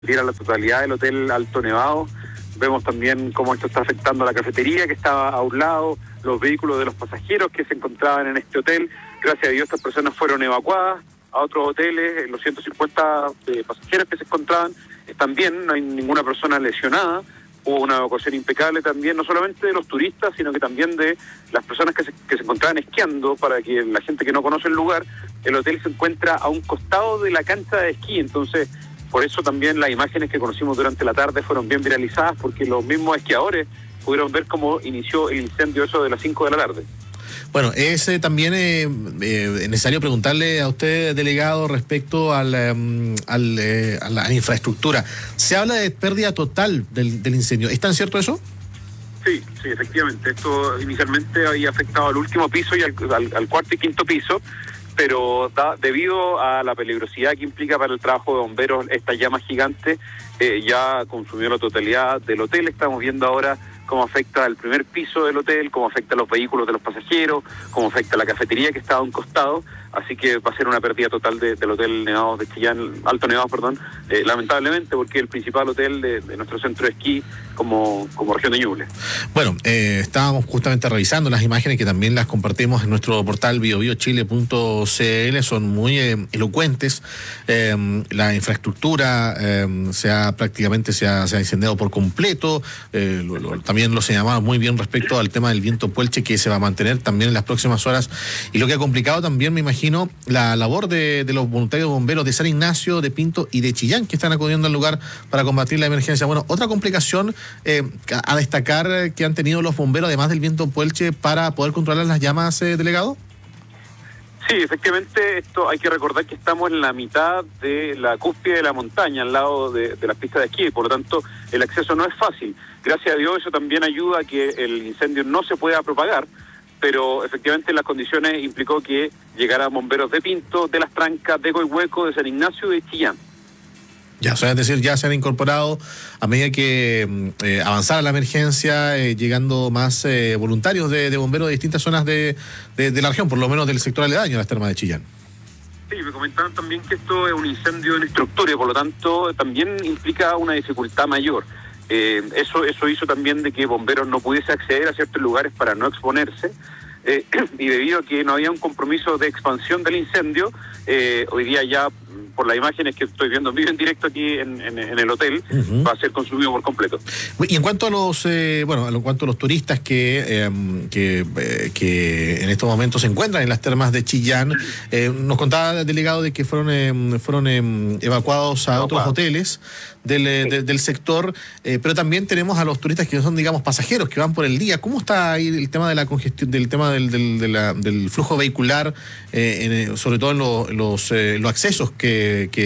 a la totalidad del Hotel Alto Nevado. Vemos también cómo esto está afectando a la cafetería que estaba a un lado, los vehículos de los pasajeros que se encontraban en este hotel. Gracias a Dios estas personas fueron evacuadas a otros hoteles. Los 150 pasajeros que se encontraban están bien, no hay ninguna persona lesionada. Hubo una evacuación impecable también, no solamente de los turistas, sino que también de las personas que se encontraban esquiando, para que la gente que no conoce el lugar. El hotel se encuentra a un costado de la cancha de esquí, entonces por eso también las imágenes que conocimos durante la tarde fueron bien viralizadas, porque los mismos esquiadores pudieron ver cómo inició el incendio eso de las 5 de la tarde. Bueno, es también necesario preguntarle a usted, delegado, respecto a la infraestructura. Se habla de pérdida total del incendio. ¿Es tan cierto eso? Sí, efectivamente. Esto inicialmente había afectado al último piso y al cuarto y quinto piso, pero debido a la peligrosidad que implica para el trabajo de bomberos esta llama gigante, ya consumió la totalidad del hotel. Estamos viendo ahora cómo afecta al primer piso del hotel, cómo afecta a los vehículos de los pasajeros, cómo afecta a la cafetería que está a un costado, así que va a ser una pérdida total del Hotel Nevados de Chillán, Alto Nevados, lamentablemente, porque es el principal hotel de nuestro centro de esquí como región de Ñuble. Bueno, estábamos justamente revisando las imágenes que también las compartimos en nuestro portal biobiochile.cl, son muy elocuentes. La infraestructura se ha incendiado por completo. También lo señalaba muy bien respecto al tema del viento puelche, que se va a mantener también en las próximas horas, y lo que ha complicado también, me imagino, la labor de los voluntarios bomberos de San Ignacio, de Pinto y de Chillán, que están acudiendo al lugar para combatir la emergencia. Bueno, otra complicación a destacar que han tenido los bomberos, además del viento puelche, para poder controlar las llamas, delegado. Sí, efectivamente, esto hay que recordar que estamos en la mitad de la cúspide de la montaña, al lado de la pista de esquí, por lo tanto el acceso no es fácil. Gracias a Dios eso también ayuda a que el incendio no se pueda propagar, pero efectivamente las condiciones implicó que llegaran bomberos de Pinto, de Las Trancas, de Coihueco, de San Ignacio y de Chillán. Ya, o sea, es decir, ya se han incorporado a medida que avanzara la emergencia, llegando más voluntarios de bomberos de distintas zonas de la región, por lo menos del sector aledaño a las termas de Chillán. Sí, me comentaban también que esto es un incendio en estructura y por lo tanto también implica una dificultad mayor. Eso hizo también de que bomberos no pudiese acceder a ciertos lugares para no exponerse, y debido a que no había un compromiso de expansión del incendio, hoy día ya, por las imágenes que estoy viendo en directo aquí en el hotel, va a ser consumido por completo. Y en cuanto a los turistas que en estos momentos se encuentran en las termas de Chillán, nos contaba el delegado de que fueron evacuados a otros hoteles del sector, pero también tenemos a los turistas que son, digamos, pasajeros que van por el día. ¿Cómo está ahí el tema de la congestión, del tema del flujo vehicular, sobre todo en los accesos que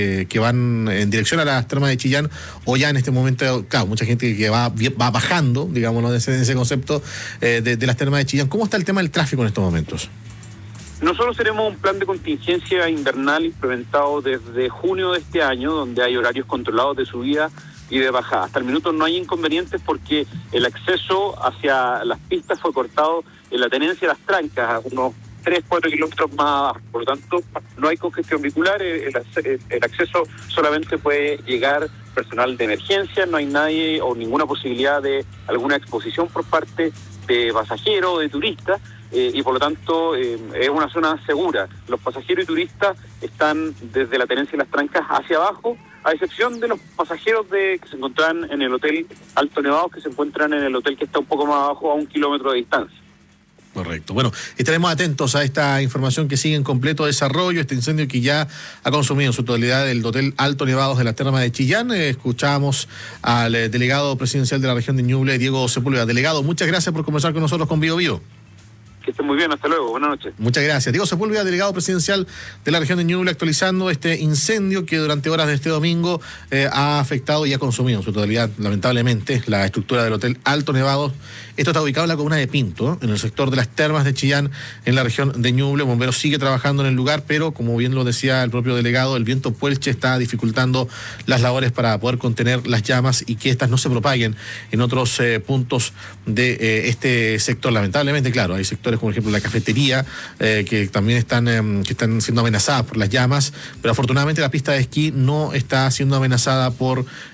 van en dirección a las termas de Chillán, o ya en este momento, claro, mucha gente que va bajando, digámoslo, de ese concepto de las termas de Chillán? ¿Cómo está el tema del tráfico en estos momentos? Nosotros tenemos un plan de contingencia invernal implementado desde junio de este año, donde hay horarios controlados de subida y de bajada. Hasta el minuto no hay inconvenientes porque el acceso hacia las pistas fue cortado en la tenencia de Las Trancas, a unos 3-4 kilómetros más abajo. Por lo tanto, no hay congestión vehicular, el acceso solamente puede llegar personal de emergencia, no hay nadie o ninguna posibilidad de alguna exposición por parte de pasajeros o de turistas, y por lo tanto es una zona segura. Los pasajeros y turistas están desde la tenencia de Las Trancas hacia abajo, a excepción de los pasajeros que se encuentran en el Hotel Alto Nevados, que se encuentran en el hotel que está un poco más abajo, a 1 kilómetro de distancia. Correcto. Bueno, estaremos atentos a esta información que sigue en completo desarrollo, este incendio que ya ha consumido en su totalidad el Hotel Alto Nevados de las termas de Chillán. Escuchamos al delegado presidencial de la región de Ñuble, Diego Sepúlveda. Delegado, muchas gracias por conversar con nosotros con Bio Bio. Que estén muy bien, hasta luego, buenas noches. Muchas gracias. Diego Sepúlveda, delegado presidencial de la región de Ñuble, actualizando este incendio que durante horas de este domingo ha afectado y ha consumido en su totalidad, lamentablemente, la estructura del Hotel Alto Nevados. Esto está ubicado en la comuna de Pinto, en el sector de las termas de Chillán, en la región de Ñuble. Bomberos sigue trabajando en el lugar, pero como bien lo decía el propio delegado, el viento puelche está dificultando las labores para poder contener las llamas y que éstas no se propaguen en otros puntos de este sector. Lamentablemente, claro, hay sectores sectores como por ejemplo la cafetería, que también están siendo amenazadas por las llamas, pero afortunadamente la pista de esquí no está siendo amenazada por